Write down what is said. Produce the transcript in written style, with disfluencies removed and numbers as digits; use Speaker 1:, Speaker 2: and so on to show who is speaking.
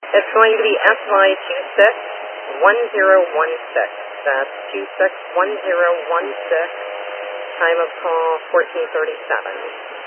Speaker 1: It's going to be SY 261016. That's 261016. Time of call 1437.